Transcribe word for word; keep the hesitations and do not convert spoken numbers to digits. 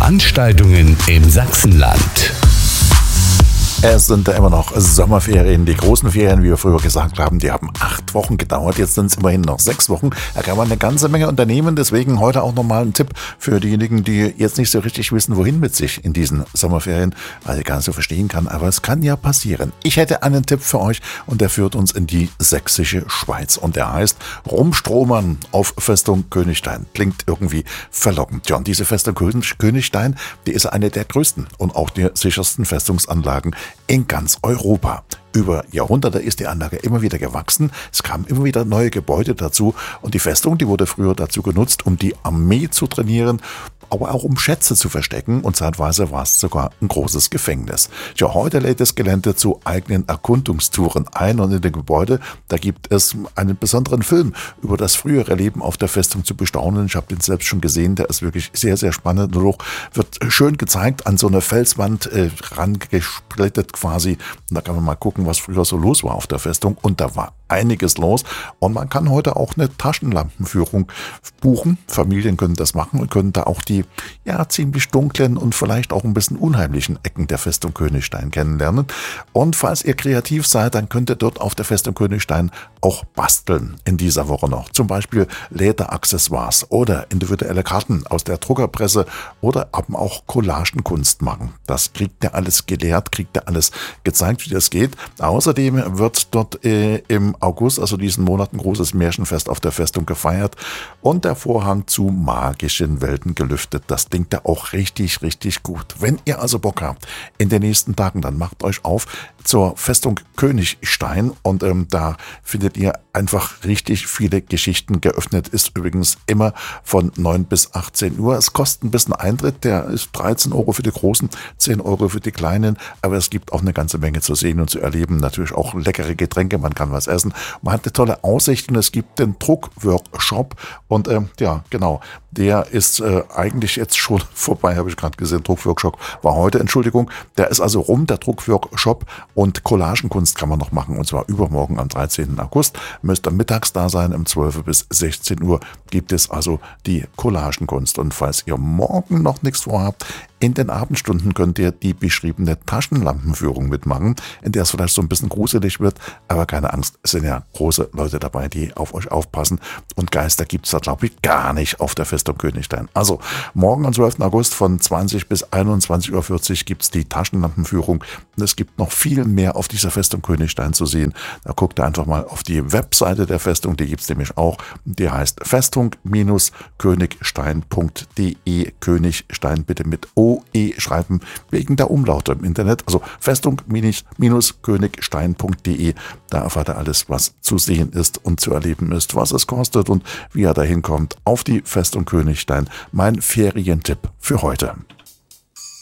Veranstaltungen im Sachsenland. Es sind da immer noch Sommerferien, die großen Ferien, wie wir früher gesagt haben, die haben acht Wochen gedauert, jetzt sind es immerhin noch sechs Wochen. Da kann man eine ganze Menge unternehmen, deswegen heute auch nochmal ein Tipp für diejenigen, die jetzt nicht so richtig wissen, wohin mit sich in diesen Sommerferien, weil ich gar nicht so verstehen kann, aber es kann ja passieren. Ich hätte einen Tipp für euch und der führt uns in die sächsische Schweiz und der heißt Rumstromern auf Festung Königstein. Klingt irgendwie verlockend. Ja, und diese Festung Königstein, die ist eine der größten und auch der sichersten Festungsanlagen in ganz Europa. Über Jahrhunderte ist die Anlage immer wieder gewachsen, es kamen immer wieder neue Gebäude dazu und die Festung, die wurde früher dazu genutzt, um die Armee zu trainieren, aber auch um Schätze zu verstecken und zeitweise war es sogar ein großes Gefängnis. Ja, heute lädt das Gelände zu eigenen Erkundungstouren ein und in dem Gebäude, da gibt es einen besonderen Film über das frühere Leben auf der Festung zu bestaunen. Ich habe den selbst schon gesehen, der ist wirklich sehr, sehr spannend und auch wird schön gezeigt, an so eine Felswand äh, rangesplittet quasi. Und da kann man mal gucken, was früher so los war auf der Festung und da war einiges los und man kann heute auch eine Taschenlampenführung buchen. Familien können das machen und können da auch die ja ziemlich dunklen und vielleicht auch ein bisschen unheimlichen Ecken der Festung Königstein kennenlernen. Und falls ihr kreativ seid, dann könnt ihr dort auf der Festung Königstein auch basteln in dieser Woche noch. Zum Beispiel Lederaccessoires oder individuelle Karten aus der Druckerpresse oder eben auch Collagenkunst machen. Das kriegt ihr alles gelehrt, kriegt ihr alles gezeigt, wie das geht. Außerdem wird dort äh, im August, also diesen Monat, ein großes Märchenfest auf der Festung gefeiert und der Vorhang zu magischen Welten gelüftet. Das klingt ja auch richtig, richtig gut. Wenn ihr also Bock habt, in den nächsten Tagen, dann macht euch auf zur Festung Königstein und ähm, da findet ihr einfach richtig viele Geschichten. Geöffnet ist übrigens immer von neun bis achtzehn Uhr. Es kostet ein bisschen Eintritt, der ist dreizehn Euro für die Großen, zehn Euro für die Kleinen, aber es gibt auch eine ganze Menge zu sehen und zu erleben. Natürlich auch leckere Getränke, man kann was essen. Man hat eine tolle Aussicht und es gibt den Druckworkshop und ähm, ja, genau, der ist äh, eigentlich jetzt schon vorbei, habe ich gerade gesehen. Druckworkshop war heute, Entschuldigung. Der ist also rum, der Druckworkshop und Collagenkunst kann man noch machen und zwar übermorgen am dreizehnten August. Müsst ihr mittags da sein, um zwölf bis sechzehn Uhr gibt es also die Collagenkunst und falls ihr morgen noch nichts vorhabt, in den Abendstunden könnt ihr die beschriebene Taschenlampenführung mitmachen, in der es vielleicht so ein bisschen gruselig wird, aber keine Angst, es sind ja große Leute dabei, die auf euch aufpassen und Geister gibt es da, glaube ich, gar nicht auf der Festung Königstein. Also morgen am zwölften August von zwanzig bis einundzwanzig Uhr vierzig gibt es die Taschenlampenführung und es gibt noch viel mehr auf dieser Festung Königstein zu sehen. Da guckt ihr einfach mal auf die Webseite der Festung, die gibt es nämlich auch, die heißt festung Königstein punkt de, Königstein bitte mit O E schreiben, wegen der Umlaute im Internet, also festung Königstein punkt de, da erfahrt ihr alles, was zu sehen ist und zu erleben ist, was es kostet und wie ihr da hinkommt auf die Festung Königstein. Mein Ferientipp für heute.